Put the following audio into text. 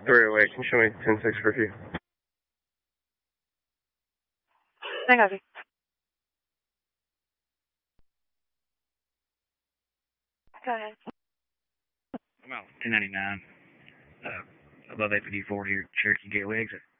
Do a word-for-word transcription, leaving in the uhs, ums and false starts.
three oh eight, can you show me ten six curfew? Hang on. Go ahead. I'm out ten ninety-nine, uh, above A P D four here, Cherokee Gateway exit.